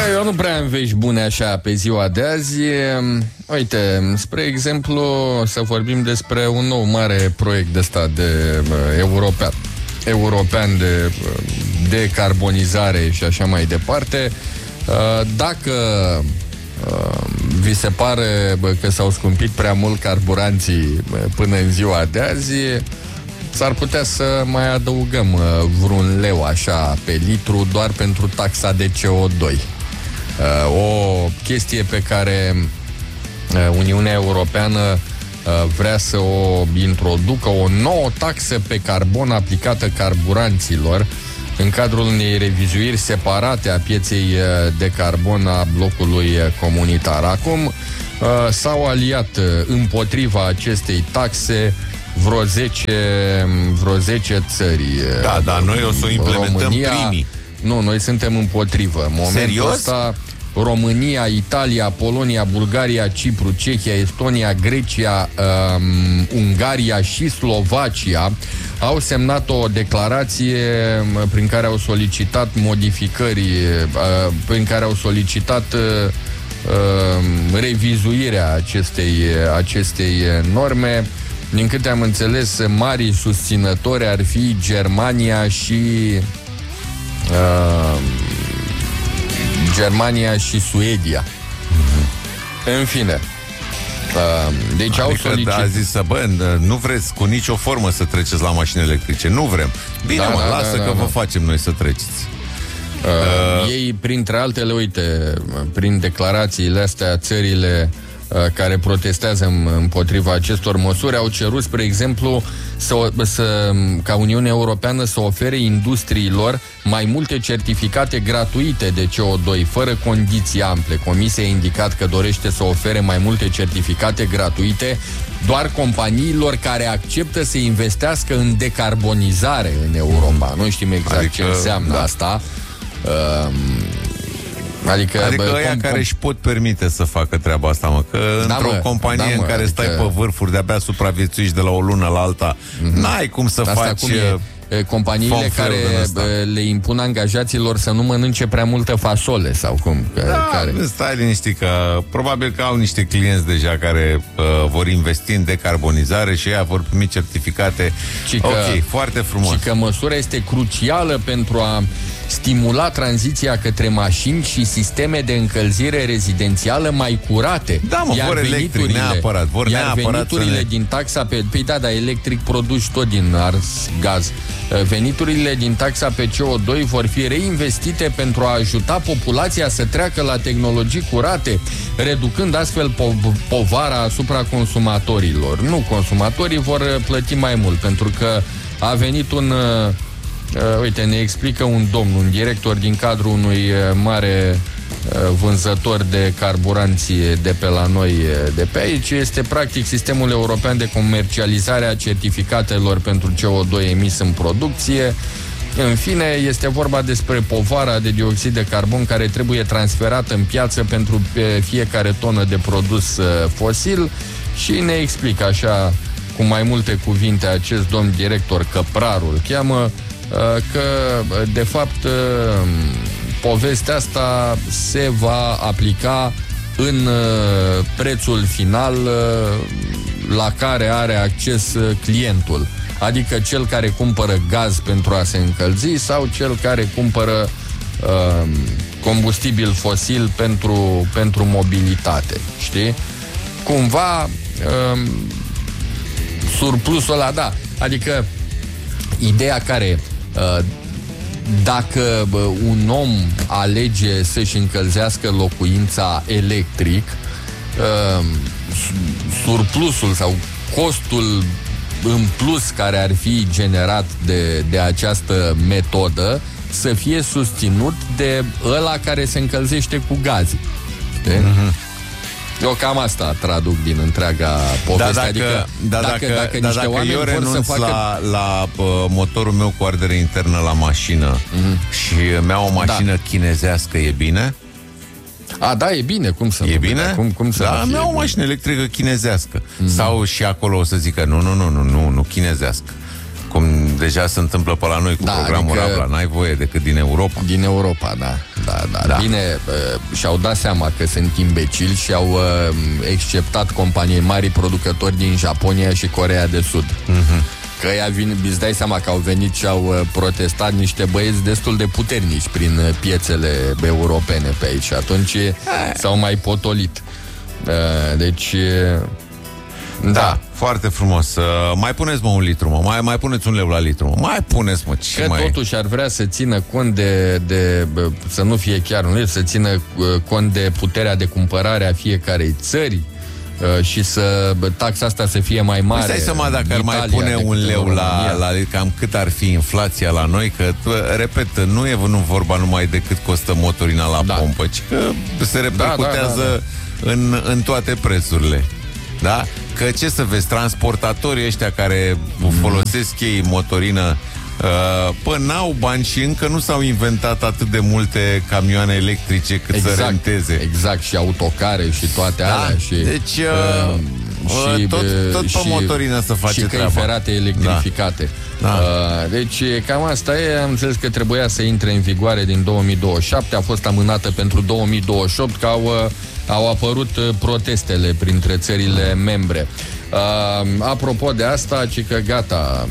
Eu nu prea am vești bune așa pe ziua de azi. Uite, spre exemplu, să vorbim despre un nou mare proiect de ăsta de european de decarbonizare și așa mai departe. Dacă vi se pare că s-au scumpit prea mult carburanții până în ziua de azi, s-ar putea să mai adăugăm vreun leu așa pe litru doar pentru taxa de CO2. O chestie pe care Uniunea Europeană vrea să o introducă, o nouă taxă pe carbon aplicată carburanților în cadrul unei revizuiri separate a pieței de carbon a blocului comunitar. Acum s-au aliat împotriva acestei taxe vreo 10 țări. Da, noi o să o implementăm România, primii. Nu, noi suntem împotrivă. În momentul Serios? ăsta, România, Italia, Polonia, Bulgaria, Cipru, Cehia, Estonia, Grecia, Ungaria și Slovacia au semnat o declarație prin care au solicitat modificări, prin care au solicitat revizuirea acestei norme. Din câte am înțeles, marii susținători ar fi Germania și Suedia. În fine. Deci au solicitat. A zis să, nu vreți cu nicio formă să treceți la mașini electrice. Nu vrem. Bine, lasă că vă facem noi să treceți. Ei, printre altele, uite, prin declarațiile astea, țările care protestează împotriva acestor măsuri au cerut, spre exemplu, ca Uniunea Europeană să ofere industriilor mai multe certificate gratuite de CO2, fără condiții ample. Comisia a indicat că dorește să ofere mai multe certificate gratuite doar companiilor care acceptă să investească în decarbonizare în Europa. Nu știm exact ce înseamnă asta. Adică ăia care își pot permite să facă treaba asta, mă. Că într-o companie în care stai pe vârfuri, de-abia supraviețuiești de la o lună la alta, n-ai cum să faci... companiile care le impun angajaților să nu mănânce prea multă fasole sau cum? Stai liniștit că probabil că au niște clienți deja care vor investi în decarbonizare și ei vor primi certificate. Foarte frumos. Și că măsura este crucială pentru a stimula tranziția către mașini și sisteme de încălzire rezidențială mai curate. Da, mă, vor electric neapărat. Veniturile din taxa pe... Păi da, electric produci tot din ars gaz. Veniturile din taxa pe CO2 vor fi reinvestite pentru a ajuta populația să treacă la tehnologii curate, reducând astfel povara asupra consumatorilor. Nu, consumatorii vor plăti mai mult, pentru că a venit uite, ne explică un director din cadrul unui mare vânzător de carburanți de pe la noi, de pe aici. Este practic sistemul european de comercializare a certificatelor pentru CO2 emis în producție. În fine, este vorba despre povara de dioxid de carbon care trebuie transferată în piață pentru fiecare tonă de produs fosil și ne explică așa, cu mai multe cuvinte, acest domn director, Căprarul îl cheamă, că de fapt povestea asta se va aplica în prețul final la care are acces clientul, adică cel care cumpără gaz pentru a se încălzi sau cel care cumpără combustibil fosil pentru mobilitate, știi? Cumva surplusul ăla, da, adică ideea care dacă un om alege să-și încălzească locuința electric, surplusul sau costul în plus care ar fi generat de această metodă să fie susținut de ăla care se încălzește cu gaze. Eu cam asta traduc din întreaga poveste. Dacă niște oameni eu renunț vor să facă... la motorul meu cu ardere internă la mașină și mi-au o mașină chinezească, e bine? Da, e bine, cum să e bine? Cum să da, mi-au o mașină electrică chinezească. Sau și acolo o să zică nu chinezească. Cum deja se întâmplă pe la noi cu programul Rabla, n-ai voie decât din Europa. Din Europa, da. Da. Bine, și-au dat seama că sunt imbecili și au exceptat companii mari producători din Japonia și Coreea de Sud. Că ea îți dai seama că au venit și au protestat niște băieți destul de puternici prin piețele europene pe aici. Atunci s-au mai potolit. Deci... Da, foarte frumos. Mai puneți, mă, un litru, mă. Mai puneți 1 leu la litru, mă. Mai puneți, mă. Ce că mai... totuși ar vrea să țină cont de să nu fie chiar un litru, să țină cont de puterea de cumpărare a fiecarei țări și să taxa asta să fie mai mare. Stai seama dacă ar mai pune 1 leu la cam cât ar fi inflația la noi, că, repet, nu e vorba numai de cât costă motorina la pompă, ci că se repercutează în toate prețurile. Da? Că ce să vezi, transportatorii ăștia care folosesc ei motorină, n-au bani și încă nu s-au inventat atât de multe camioane electrice cât să renteze. Exact, și autocare și toate alea. Și, deci și tot pe motorină să face treaba. Și căi ferate electrificate. Deci cam asta e. Am înțeles că trebuia să intre în vigoare din 2027. A fost amânată pentru 2028, că au apărut protestele printre țările membre. Apropo de asta, ci că gata,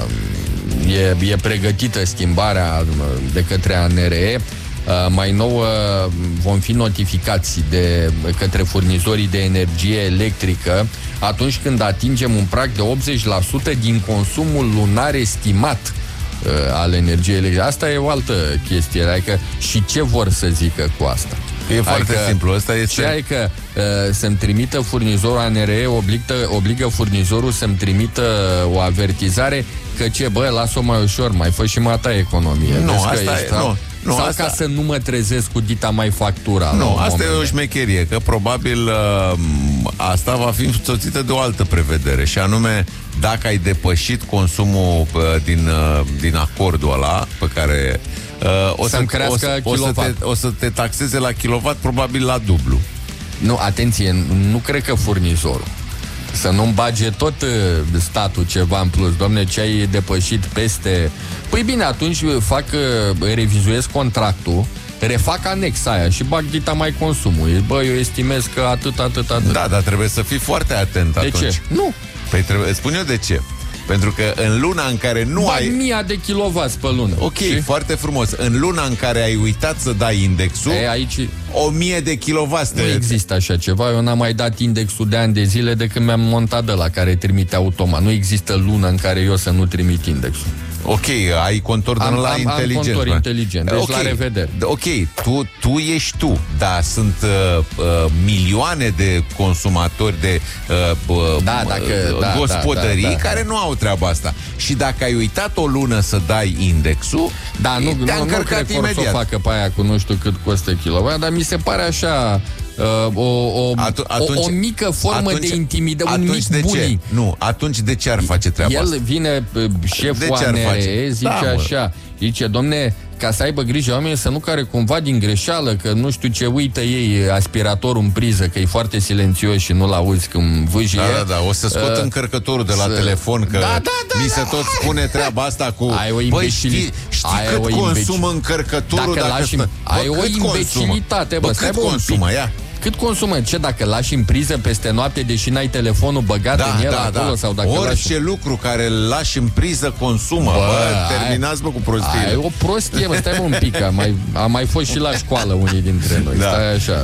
e pregătită schimbarea de către ANRE. Mai nou vom fi notificați de către furnizorii de energie electrică atunci când atingem un prag de 80% din consumul lunar estimat al energiei electrice. Asta e o altă chestie. Adică și ce vor să zică cu asta? E foarte simplu. Asta este... Adică să-mi trimită furnizorul ANRE, obligă furnizorul să-mi trimită o avertizare că lasă-o mai ușor, mai fă și mata economie. Nu, asta e... Nu, sau asta... ca să nu mă trezesc cu dita mai factura. Nu, asta e o șmecherie, că probabil asta va fi însoțită de o altă prevedere, și anume, dacă ai depășit consumul din acordul ăla pe care o să te taxeze la kilowatt, probabil la dublu. Nu, atenție, nu cred că furnizorul. Să nu-mi bage tot statul ceva în plus. Doamne, ce ai depășit peste... Păi bine, atunci revizuiesc contractul, refac anexa aia și bag dita mai consumul. Eu estimez că atât. Da, dar trebuie să fii foarte atent atunci. De ce? Nu. Păi spun eu de ce. Pentru că în luna în care nu ai... 1000 de kilowați pe lună. Ok, și? Foarte frumos. În luna în care ai uitat să dai indexul, aici 1000 de kilowați. Nu există așa ceva. Eu n-am mai dat indexul de ani de zile de când mi-am montat de la care trimite automat. Nu există lună în care eu să nu trimit indexul. Ok, ai contor din ăla inteligent. Am contor inteligent, deci la revedere. Ok, tu ești tu, dar sunt milioane de consumatori de gospodării care nu au treaba asta. Și dacă ai uitat o lună să dai indexul, nu cred că o să o facă pe aia cu nu știu cât costă kilowatt, dar mi se pare așa... o mică formă de intimidare, un mic bullying. Nu, atunci de ce ar face treaba asta? El vine, șeful ANRE, zice așa, zice, domne, ca să aibă grijă oamenii să nu care cumva din greșeală, că nu știu ce uită ei aspiratorul în priză, că e foarte silențios și nu-l auzi când vâjie. Da, o să scot încărcătorul de la telefon, că mi se tot spune treaba asta cu... Știi cât consumă încărcătorul? Ai o imbecilitate, cât consumă, ia? Cât consumă? Ce, dacă lași în priză peste noapte, deși n-ai telefonul băgat în el acolo? Sau dacă orice lucru care îl lași în priză consumă. Terminați, cu prostiile. E o prostie, stai un pic. Am mai fost și la școală unii dintre noi. Stai așa.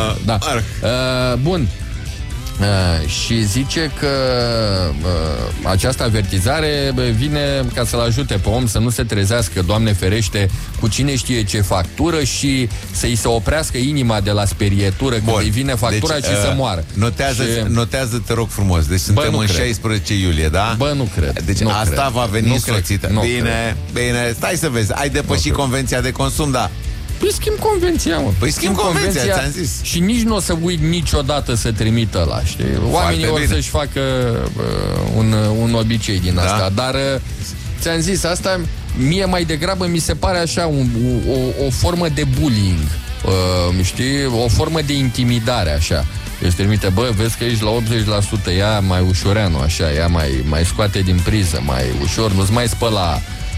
Bun. Și zice că această avertizare vine ca să-l ajute pe om să nu se trezească, Doamne ferește, cu cine știe ce factură și să-i se oprească inima de la sperietură când îi vine factura și să moară. Notează, te rog frumos. Deci suntem în 16 iulie, da? Nu cred. Deci asta va veni însoțită. Bine, stai să vezi. Ai depășit convenția de consum, da? Păi schimb convenția, mă. Păi schimb convenția, ți-am zis. Și nici nu o să uit niciodată să trimită ăla, știi? Oamenii o să-și facă un obicei din asta. Dar ți-am zis, asta mie mai degrabă mi se pare așa o formă de bullying, știi? O formă de intimidare, așa. Îți trimite, vezi că ești la 80%, ia mai ușoreanu, așa, ia mai scoate din priză, mai ușor, nu-ți mai spăla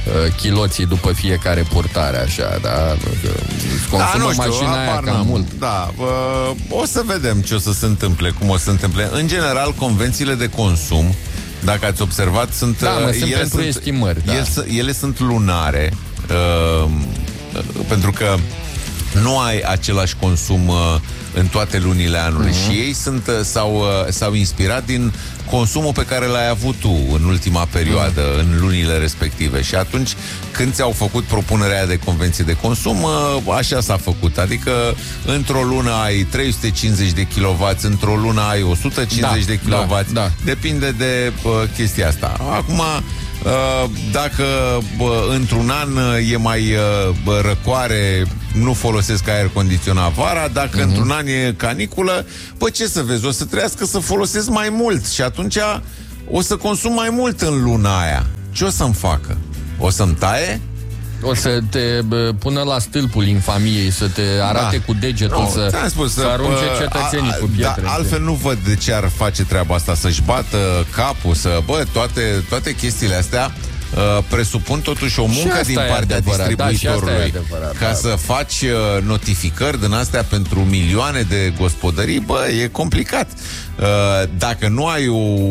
chiloții după fiecare purtare, așa, da? Consumă mașina aia cam mult. Da, o să vedem ce o să se întâmple, cum o să se întâmple. În general, convențiile de consum, dacă ați observat, sunt... sunt pentru estimări, ele sunt lunare, pentru că nu ai același consum în toate lunile anului și ei s-au inspirat din consumul pe care l-ai avut tu în ultima perioadă, în lunile respective. Și atunci, când ți-au făcut propunerea aia de convenție de consum, așa s-a făcut. Adică, într-o lună ai 350 de kW, într-o lună ai 150 de kW. Depinde de chestia asta. Acum, dacă într-un an e mai răcoare, nu folosesc aer condiționat vara. Dacă într-un an e caniculă, ce să vezi, o să trească să folosesc mai mult și atunci o să consum mai mult în luna aia. Ce o să-mi facă? O să-mi taie? O să te pună la stâlpul infamiei, să te arate cu degetul, să arunce cetățenii cu pietre. Altfel nu văd de ce ar face treaba asta, să-și bată capul, toate chestiile astea presupun totuși o muncă din partea distribuitorului. Ca să faci notificări din astea pentru milioane de gospodării, e complicat. Dacă nu ai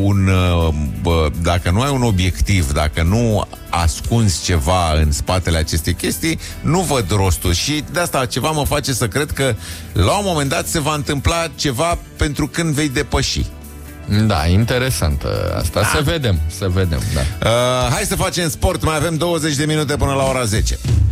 un obiectiv, dacă nu ascunzi ceva în spatele acestei chestii, nu văd rostul. Și de asta ceva mă face să cred că la un moment dat se va întâmpla ceva pentru când vei depăși. Da, interesant asta. Să vedem, da. Hai să facem sport. Mai avem 20 de minute până la ora 10.